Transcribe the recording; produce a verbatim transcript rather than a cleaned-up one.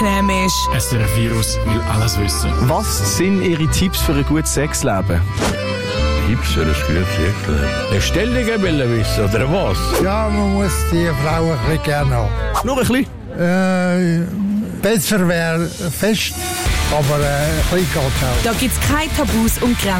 unangenehm ist. S D R F Virus will alles wissen. Was sind Ihre Tipps für ein gutes Sexleben? Tipps für ein gutes Sexleben? Bestellungen will wissen, oder was? Ja, man muss die Frau ein bisschen gerne haben. Nur ein bisschen? Äh, besser wäre fest, aber äh, ein bisschen geht auch. Da gibt es keine Tabus und Grenzen.